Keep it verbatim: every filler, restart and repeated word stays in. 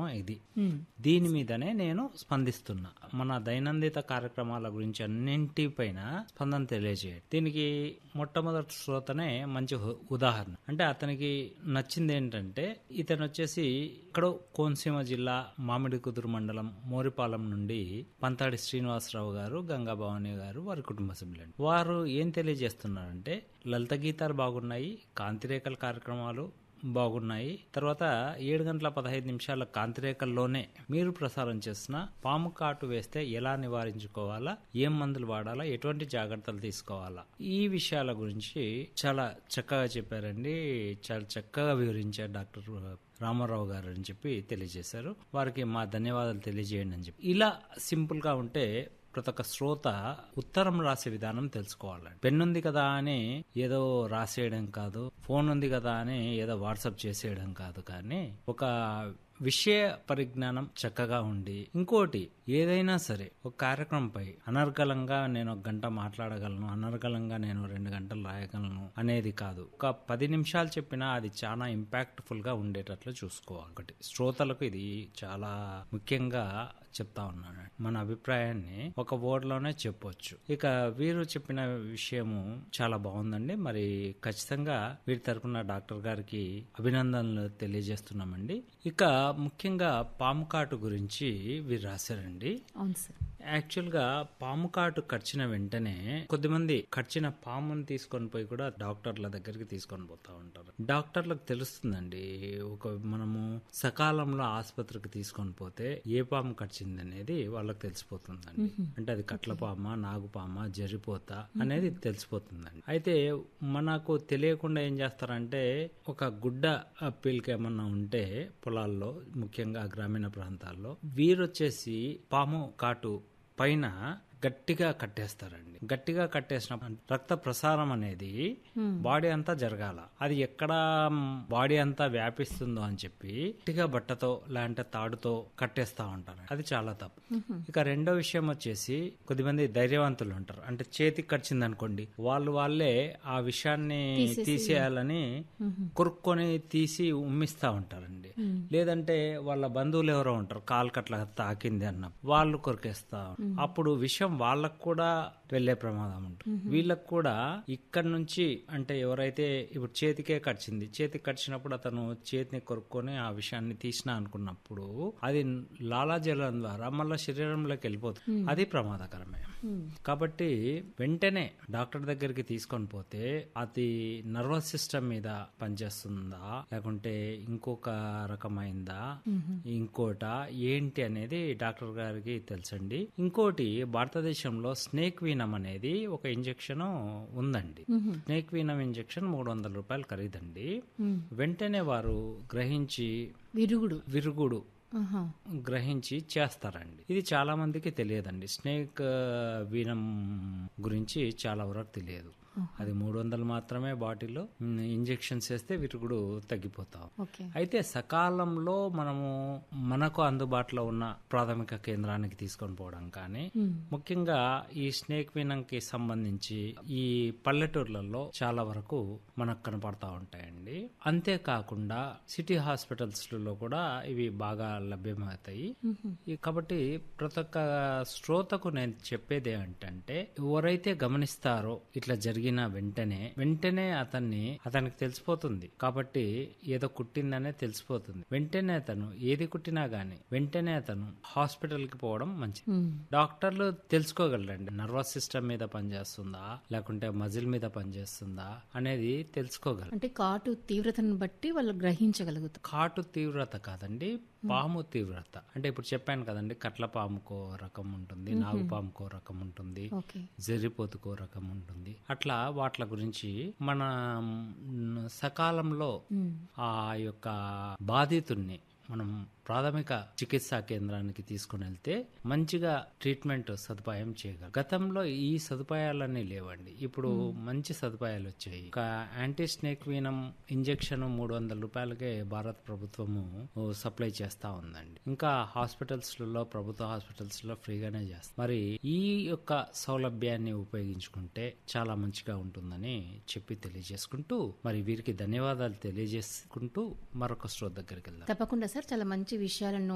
ఇది. దీని మీదనే నేను స్పందిస్తున్నా. మన దైనందిత కార్యక్రమాల గురించి అన్నింటిపైన స్పందన తెలియజేయండి. దీనికి మొట్టమొదటి శ్రోతనే మంచి ఉదాహరణ. అంటే అతనికి నచ్చింది ఏంటంటే, ఇతను వచ్చేసి ఇక్కడ కోనసీమ జిల్లా మామిడి కుదురు మండలం మోరిపాలెం నుండి పంతాడి శ్రీనివాసరావు గారు, గంగా భవాని గారు వారి కుటుంబ సభ్యులండి. వారు ఏం తెలియజేస్తున్నారంటే, లలిత గీతాలు బాగున్నాయి, కాంతిరేఖల కార్యక్రమాలు బాగున్నాయి, తర్వాత ఏడు గంటల పదహైదు నిమిషాల కాంతిరేఖల్లోనే మీరు ప్రసారం చేసిన పాము కాటు వేస్తే ఎలా నివారించుకోవాలా, ఏం మందులు వాడాలా, ఎటువంటి జాగ్రత్తలు తీసుకోవాలా, ఈ విషయాల గురించి చాలా చక్కగా చెప్పారండి. చాలా చక్కగా వివరించారు డాక్టర్ రామారావు గారు అని చెప్పి తెలియజేశారు. వారికి మా ధన్యవాదాలు తెలియజేయండి అని చెప్పి. ఇలా సింపుల్ గా ఉంటే ప్రతి ఒక్క శ్రోత ఉత్తరం రాసే విధానం తెలుసుకోవాలి. పెన్ ఉంది కదా అని ఏదో రాసేయడం కాదు, ఫోన్ ఉంది కదా అని ఏదో వాట్సాప్ చేసేయడం కాదు, కానీ ఒక విషయ పరిజ్ఞానం చక్కగా ఉండి, ఇంకోటి ఏదైనా సరే ఒక కార్యక్రమంపై అనర్గళంగా నేను ఒక గంట మాట్లాడగలను, అనర్గళంగా నేను రెండు గంటలు రాయగలను అనేది కాదు. ఒక పది నిమిషాలు చెప్పినా అది చాలా ఇంపాక్ట్ఫుల్ గా ఉండేటట్లు చూసుకోవాలి. ఒకటి శ్రోతలకు ఇది చాలా ముఖ్యంగా చెప్తా ఉన్నాను. మన అభిప్రాయాన్ని ఒక వర్డ్ లోనే చెప్పొచ్చు. ఇక వీరు చెప్పిన విషయము చాలా బాగుందండి. మరి ఖచ్చితంగా వీరి తరపున డాక్టర్ గారికి అభినందనలు తెలియజేస్తున్నామండి. ఇక ముఖ్యంగా పాము కాటు గురించి వీరు రాశారండి. అవును సార్. యాక్చువల్ గా పాము కాటు కరిచిన వెంటనే కొద్దిమంది కరిచిన పాముని తీసుకొని పోయి కూడా డాక్టర్ల దగ్గరికి తీసుకొని పోతా ఉంటారు. డాక్టర్లకు తెలుస్తుందండి, ఒక మనము సకాలంలో ఆసుపత్రికి తీసుకొని పోతే ఏ పాము కరిచింది అనేది వాళ్ళకి తెలిసిపోతుందండి. అంటే అది కట్లపామ, నాగుపామ, జరిపోత అనేది తెలిసిపోతుందండి. అయితే మనకు తెలియకుండా ఏం చేస్తారంటే, ఒక గుడ్డ పీలిక ఏమన్నా ఉంటే పొలాల్లో, ముఖ్యంగా గ్రామీణ ప్రాంతాల్లో, వీరొచ్చేసి పాము కాటు పైన గట్టిగా కట్టేస్తారండి. గట్టిగా కట్టేసిన రక్త ప్రసారం అనేది బాడీ అంతా జరగాల. అది ఎక్కడ బాడీ అంతా వ్యాపిస్తుందో అని చెప్పి గట్టిగా బట్టతో లేదంటే తాడుతో కట్టేస్తా ఉంటారు. అది చాలా తప్పు. ఇక రెండో విషయం వచ్చేసి, కొద్దిమంది ధైర్యవంతులు ఉంటారు. అంటే చేతికి కడిచింది అనుకోండి, వాళ్ళు వాళ్ళే ఆ విషయాన్ని తీసేయాలని కొరుక్కొని తీసి ఉమ్మిస్తా ఉంటారండి. లేదంటే వాళ్ళ బంధువులు ఎవరో ఉంటారు, కాలు కట్ల తాకింది అన్న వాళ్ళు కొరికేస్తా. అప్పుడు విషయం వాళ్ళకు కూడా వెళ్లే ప్రమాదం ఉంటుంది. వీళ్ళకు కూడా ఇక్కడ నుంచి, అంటే ఎవరైతే ఇప్పుడు చేతికే కడిచింది, చేతికి కడిచినప్పుడు అతను చేతిని కొరుక్కొని ఆ విషయాన్ని తీసినా అనుకున్నప్పుడు అది లాలాజలం ద్వారా మళ్ళా శరీరంలోకి వెళ్ళిపోతుంది. అది ప్రమాదకరమే. కాబట్టి వెంటనే డాక్టర్ దగ్గరికి తీసుకొని పోతే అది నర్వస్ సిస్టమ్ మీద పనిచేస్తుందా, లేకుంటే ఇంకొక రకమైందా, ఇంకోట ఏంటి అనేది డాక్టర్ గారికి తెలుసండి. ఇంకోటి, భారతదేశంలో స్నేక్ వీనం అనేది ఒక ఇంజెక్షన్ ఉందండి. స్నేక్ వీనం ఇంజెక్షన్ మూడు వందల రూపాయలు ఖరీదండి. వెంటనే వారు గ్రహించి విరుగుడు విరుగుడు గ్రహించి చేస్తారండి. ఇది చాలా మందికి తెలియదండి. స్నేక్ వీనం గురించి చాలా వరకు తెలియదు. అది మూడు వందలు మాత్రమే బాటిల్లో ఇంజెక్షన్స్ వేస్తే విరుగుడు తగ్గిపోతాం. అయితే సకాలంలో మనము మనకు అందుబాటులో ఉన్న ప్రాథమిక కేంద్రానికి తీసుకొని పోవడం కానీ, ముఖ్యంగా ఈ స్నేక్ వీనంకి సంబంధించి ఈ పల్లెటూర్లలో చాలా వరకు మనకు కనపడతా ఉంటాయండి. అంతేకాకుండా సిటీ హాస్పిటల్స్ లో కూడా ఇవి బాగా లభ్యమవుతాయి. కాబట్టి ప్రతి ఒక్క శ్రోతకు నేను చెప్పేది ఏంటంటే, ఎవరైతే గమనిస్తారో ఇట్లా జరిగి వెంటనే వెంటనే అతన్ని అతనికి తెలిసిపోతుంది. కాబట్టి ఏదో కుట్టిందనే తెలిసిపోతుంది. వెంటనే అతను ఏది కుట్టినా గానీ వెంటనే అతను హాస్పిటల్ కి పోవడం మంచిది. డాక్టర్లు తెలుసుకోగలరండి, నర్వస్ సిస్టమ్ మీద పనిచేస్తుందా లేకుంటే మజిల్ మీద పనిచేస్తుందా అనేది తెలుసుకోగలరు. అంటే కాటు తీవ్రతను బట్టి వాళ్ళు గ్రహించగలుగుతారు. కాటు తీవ్రత కాదండి, పాము తీవ్రత. అంటే ఇప్పుడు చెప్పాను కదండి, కట్ల పాముకో రకం ఉంటుంది, నాగుపాముకో రకం ఉంటుంది, జరిపోతుకో రకం ఉంటుంది. అట్లా వాట్ల గురించి మన సకాలంలో ఆ యొక్క బాధితుణ్ణి మనం ప్రాథమిక చికిత్సా కేంద్రానికి తీసుకుని వెళ్తే మంచిగా ట్రీట్మెంట్ సదుపాయం చేయగలరు. గతంలో ఈ సదుపాయాలన్నీ లేవండి, ఇప్పుడు మంచి సదుపాయాలు వచ్చాయి. ఒక యాంటీ స్నేక్ వీనం ఇంజెక్షన్ మూడు వందల రూపాయలకే భారత ప్రభుత్వము సప్లై చేస్తా ఉందండి. ఇంకా హాస్పిటల్స్ లో, ప్రభుత్వ హాస్పిటల్స్ లో ఫ్రీగానే చేస్తారు. మరి ఈ యొక్క సౌలభ్యాన్ని ఉపయోగించుకుంటే చాలా మంచిగా ఉంటుందని చెప్పి తెలియజేసుకుంటూ, మరి వీరికి ధన్యవాదాలు తెలియజేసుకుంటూ మరొక స్టోర్ దగ్గరికి వెళ్దాం. తప్పకుండా సార్, చాలా మంచి విషయాలను